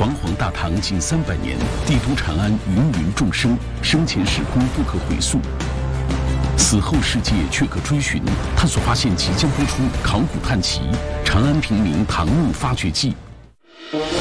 煌煌大唐近300年，帝都长安芸芸众生，生前时空不可回溯，死后世界却可追寻。探索发现即将播出考古探奇《长安平民唐墓发掘记》。